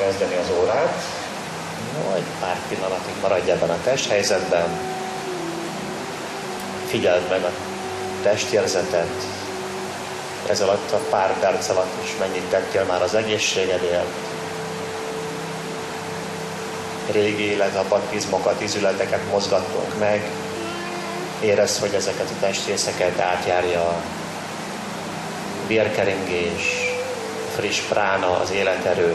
kezdeni az órát. Egy pár pillanatig maradj ebben a testhelyzetben. Figyeld meg a testérzetet. Ez alatt a pár perc alatt is mennyit tettél már az egészségedért. Régi életapatizmokat, izületeket mozgattunk meg. Érezd, hogy ezeket a testrészeket átjárja a vérkeringés, friss prána, az életerő.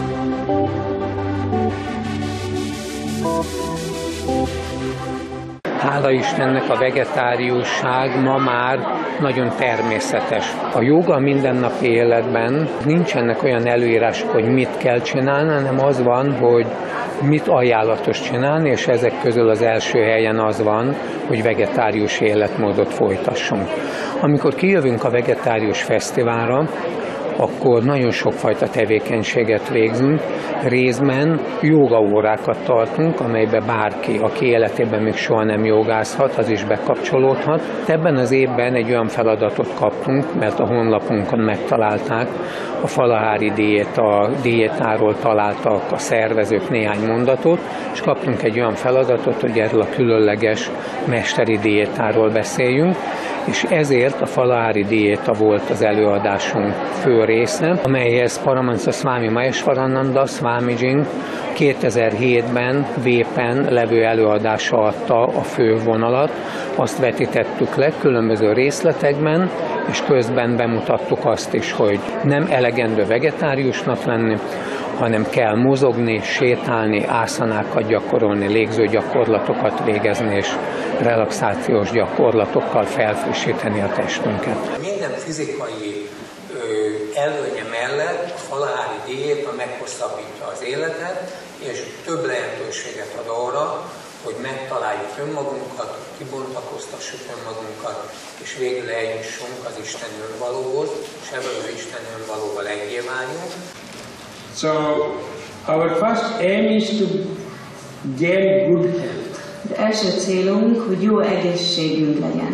Hála Istennek a vegetáriusság ma már nagyon természetes. A jóga a mindennapi életben nincsenek olyan előírások, hogy mit kell csinálni, hanem az van, hogy mit ajánlatos csinálni, és ezek közül az első helyen az van, hogy vegetárius életmódot folytassunk. Amikor kijövünk a vegetárius fesztiválra, akkor nagyon sokfajta tevékenységet végzünk. Részben jógaórákat tartunk, amelybe bárki, aki életében még soha nem jogázhat, az is bekapcsolódhat. Ebben az évben egy olyan feladatot kaptunk, mert a honlapunkon megtalálták, a Falahári diétáról találtak a szervezők néhány mondatot, és kaptunk egy olyan feladatot, hogy erről a különleges mesteri diétáról beszéljünk, és ezért a Falahári diéta volt az előadásunk fő része, amelyhez Paramahansa Swami Maheshwarananda Swamiji 2007-ben Vépen levő előadása adta a fő vonalat. Azt vetítettük le különböző részletekben, és közben bemutattuk azt is, hogy nem elegendő vegetáriusnak lenni, hanem kell mozogni, sétálni, ászanákat gyakorolni, légzőgyakorlatokat végezni, és relaxációs gyakorlatokkal felfrissíteni a testünket. Minden fizikai előnye mellett a Falahári diéta meghosszabbítja az életet, és több lehetőséget ad arra, hogy megtaláljuk önmagunkat, kibontakoztassuk önmagunkat, és végül eljussunk az Isten önvalóhoz, és ebből az Isten önvalóval egyé váljunk. So, our first aim is to gain good health. Az első célunk, hogy jó egészségünk legyen.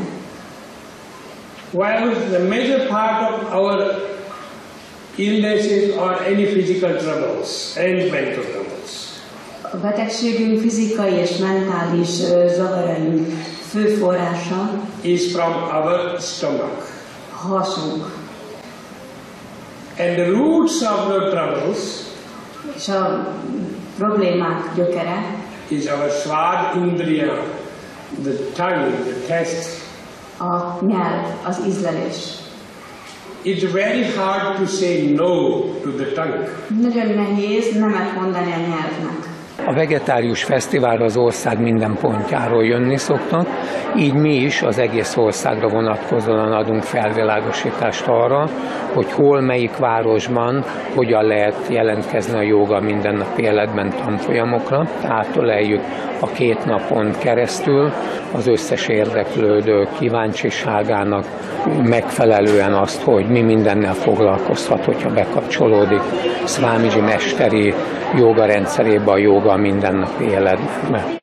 While the major part of our illnesses are any physical troubles and mental troubles. A betegségünk fizikai és mentális zavaraink fő forrása is from our stomach. Hasunk. And the roots of the troubles és a problémák gyökere is our Swad Indriya, the tongue, the taste. A nyelv, az ízlelés. It's very hard to say no to the tongue. Nagyon nehéz nemet mondani a nyelvnek. A vegetárius fesztiválra az ország minden pontjáról jönni szoktak, így mi is az egész országra vonatkozóan adunk felvilágosítást arra, hogy hol, melyik városban, hogyan lehet jelentkezni a jóga mindennapi életben tanfolyamokra. Átöleljük a 2 napon keresztül az összes érdeklődő kíváncsiságának megfelelően azt, hogy mi mindennel foglalkozhat, hogyha bekapcsolódik Swamiji mesteri jóga rendszerébe a jóga mindennapi életben.